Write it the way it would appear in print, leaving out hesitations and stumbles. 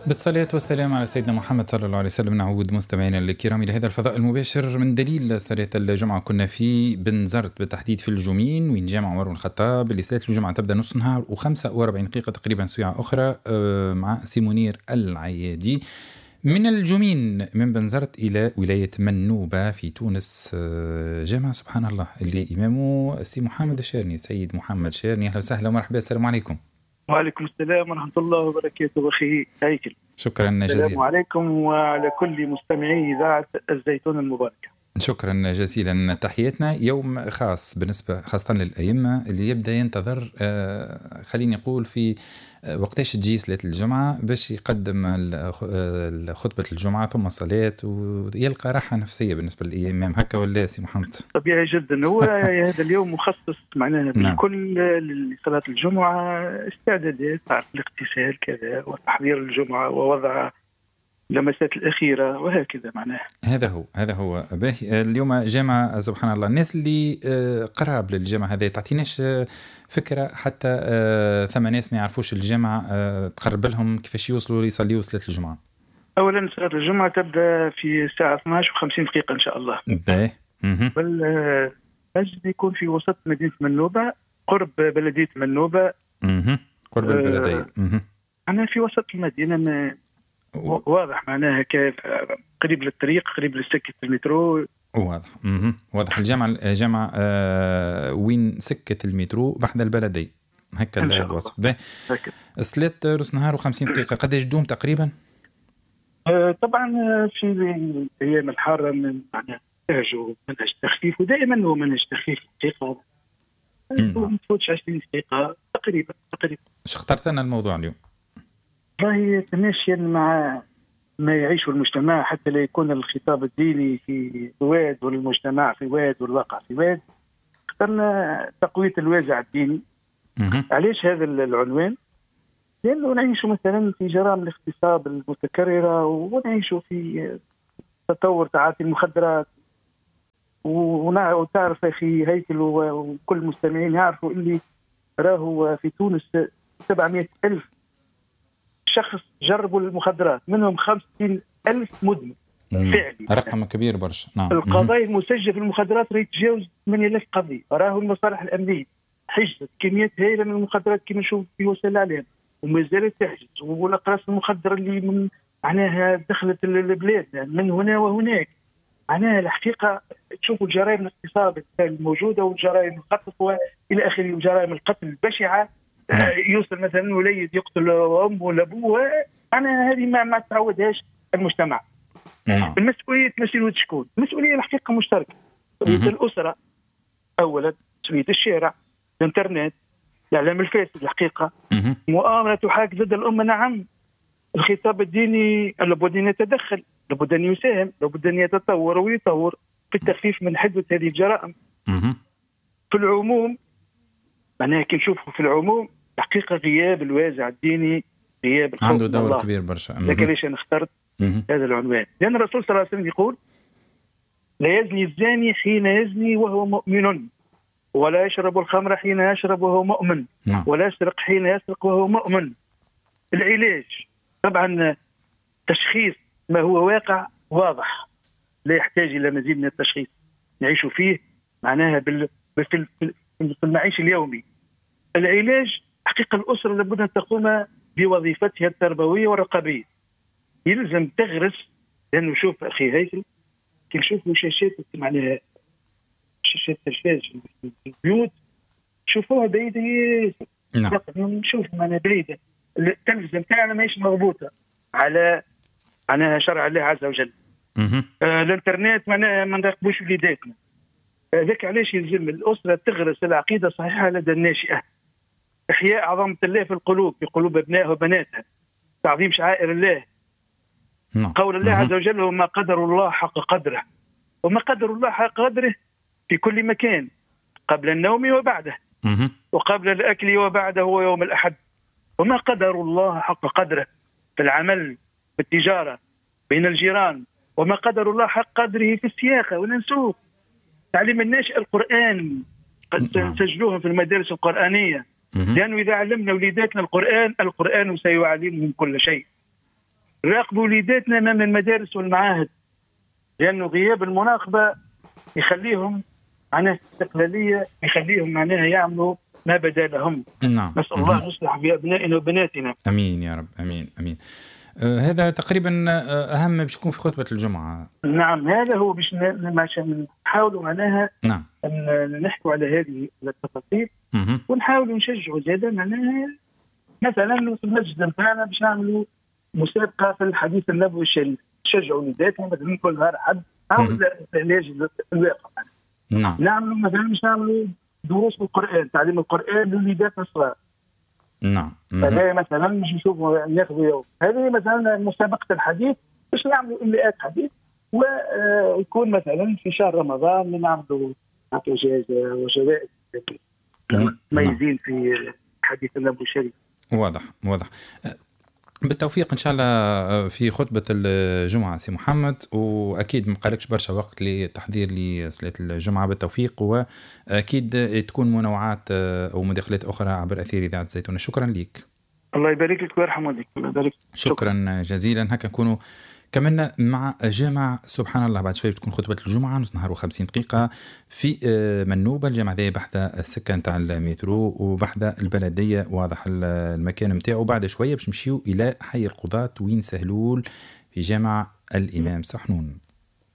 بالصلاة والسلام على سيدنا محمد صلى الله عليه وسلم. نعود مستمعينا الكرام إلى هذا الفضاء المباشر من دليل صلاة الجمعة. كنا في بنزرت بالتحديد في الجمين، وين جامع عمر بن الخطاب اللي صلاة الجمعة تبدأ نص نهار و45 دقيقة تقريبا ساعة أخرى، مع سي منير العيادي من الجمين من بنزرت إلى ولاية منوبة في تونس. جامع سبحان الله اللي إمامه السي محمد الشيرني، سيد محمد شيرني. أهلا وسهلا ومرحبا، السلام عليكم. وعليكم السلام ورحمة الله وبركاته أخي هيكل. شكرا جزيلا. السلام عليكم وعلى كل مستمعي إذاعة الزيتون المباركة. شكرا جزيلا. تحياتنا. يوم خاص بالنسبة خاصة للأئمة اللي يبدأ ينتظر خليني أقول في وقتاش تجي صلاة الجمعة باش يقدم خطبة الجمعة ثم الصلاة ويلقى راحة نفسية بالنسبة للإمام. هكا ولا سي محمد؟ طبيعي جدا. هو هذا اليوم مخصص معناها بالكل لصلاة الجمعة، استعدادات، الاغتسال كذا وتحضير الجمعة ووضع لمسات الأخيرة وهكذا معناها. هذا هو باهي. اليوم جامعة سبحان الله. الناس اللي قراب للجامعة هذا تعطيناش فكرة حتى ثم ناس ما يعرفوش الجامعة تقرب لهم كيفاش يوصلوا يصليوا صلاة الجمعة. أولا صلاة الجمعة تبدأ في الساعة 12:50 دقيقة إن شاء الله. باهي. المسجد يكون في وسط مدينة منوبة قرب بلدية منوبة. قرب البلدية. أنا في وسط المدينة واضح معناها قريب للطريق، قريب لسكة المترو. واضح. الجامعة وين سكة المترو بحد البلدية. هكا الوصف. صلاة نص نهار و50 دقيقة قداش دوم تقريبا؟ طبعا في الأيام الحارة معناها يحتاجوا منهج تخفيف، ودائما هو منهج تخفيف دقيقة ما تفوتش 20 دقيقة تقريبا. ايش اخترت لنا الموضوع اليوم؟ والله تماشيا مع ما يعيشه المجتمع، حتى لا يكون الخطاب الديني في واد والمجتمع في واد والواقع في واد. اخترنا تقوية الوازع الديني. علاش هذا العنوان؟ لأنه نعيش مثلا في جرائم الاغتصاب المتكررة، ونعيش في تطور تعاطي المخدرات، وتعرف أخي هيكل وكل المستمعين يعرفوا اللي راهو في تونس 700,000 شخص جربوا المخدرات، منهم 50,000 مدمن فعلي. رقم كبير برشا. نعم. القضايا المسجلة في المخدرات راهي تتجاوز 8,000 قضية. راهو المصالح الأمنية حجزت كميات هائلة من المخدرات كما نشوف في وسائل الإعلام، وما زالت تحجز. والأقراص المخدرة اللي من معناها دخلت البلاد من هنا وهناك. معناها الحقيقة تشوفوا جرائم الاغتصاب الموجودة والجرائم الخطف وإلى آخره، وجرائم القتل البشعة. يوصل مثلا وليد يقتل أمه ولا أبوه. أنا هذه ما تعودهاش المجتمع. المسؤولية مسؤولية شكون؟ مسؤولية الحقيقة مشتركة. مسؤولية الأسرة أولا، مسؤولية الشارع، الإنترنت، الإعلام الفاسد. الحقيقة مؤامرة تحاك ضد الأمة. نعم، الخطاب الديني لابد أن يتدخل، لابد أن يساهم، لابد أن يتطور ويطور في التخفيف من حدة هذه الجرائم. في العموم معناها كي نشوفوا في العموم حقيقة غياب الوازع الديني، غياب الخوف عنده دور كبير برشا. لكن ليش أنا اخترت هذا العنوان؟ لأن الرسول صلى الله عليه وسلم يقول: لا يزني الزاني حين يزني وهو مؤمن، ولا يشرب الخمر حين يشرب وهو مؤمن، ولا يسرق حين يسرق وهو مؤمن. العلاج طبعا تشخيص ما هو واقع واضح، لا يحتاج إلى مزيد من التشخيص نعيش فيه معناها في المعيش اليومي. العلاج حقيقة الأسرة لابد أن تقوم بوظيفتها التربوية والرقابية. يلزم تغرس، لأنه شوف أخي هيثم كي نشوفوا شاشات معناها شاشات تلفاز في البيوت شوفوها بعيدة ياسر. نشوف معناها بعيدة. التلفزة نتاعنا ماهيش مضبوطة على معناها شرع الله عز وجل. الانترنت معناها ما نراقبوش وليداتنا. ذاك علاش يلزم الأسرة تغرس العقيدة الصحيحة لدى الناشئة. إحياء عظمة الله في القلوب، في قلوب أبنائها وبناتها. تعظيم شعائر الله. قول الله عز وجل: وما قدر الله حق قدره. وما قدر الله حق قدره في كل مكان، قبل النوم وبعده، وقبل الأكل وبعده ويوم الأحد. وما قدر الله حق قدره في العمل، في التجارة، بين الجيران. وما قدر الله حق قدره في السياقة وننسوه. تعليم الناشئ القرآن قد سجلوهم في المدارس القرآنية، لأنه إذا علمنا وليداتنا القرآن سيعلمهم كل شيء. راقبوا وليداتنا امام المدارس والمعاهد، لانه غياب المراقبه يخليهم معناها استقلاليه، يخليهم معناها يعملوا ما بدا لهم. نعم. نسال الله يصلح بابنائنا وبناتنا. امين يا رب، امين امين. هذا تقريبا اهم باش يكون في خطبه الجمعه. نعم، هذا هو باش نحاولوا معناها نعم ان نحكوا على هذه التفاصيل، ونحاولوا نشجعوا زياده معناها مثلا في المسجد نتاعنا باش نعملوا مسابقه في الحديث النبوي الشريف، نشجعوا وليداتنا مثلا كل نهار حد او العلاج الواقع. نعم. نعملوا مثلا باش نعملوا دروس بالقران، تعليم القران للوليداتنا الصغار. نعم. هذا مثلا باش نشوفوا ياخذوا يوم، هذه مثلا مسابقه الحديث باش نعملوا املاءات حديث، ويكون مثلا في شهر رمضان نعملوا جائزه وجوائز مميزين في حديث النبوي الشريف. واضح واضح. بالتوفيق ان شاء الله في خطبه الجمعه سي محمد، واكيد ما بقالكش برشا وقت للتحضير لصلاه الجمعه. بالتوفيق، واكيد تكون منوعات او مداخلات اخرى عبر اثير اذاعه الزيتونه. شكرا لك. الله يبارك لك ويرحم والديك. الله يبارك. شكرا جزيلا. هكا نكونوا كملنا مع جامع سبحان الله. بعد شوي بتكون خطبة الجمعة نص نهار و50 دقيقة في منوبة. الجامع ذي بحث السكة نتاع المترو وبحث البلدية، واضح المكان متاعه. بعد شوية باش نمشيو إلى حي القضاة وين سهلول في جامع الإمام سحنون.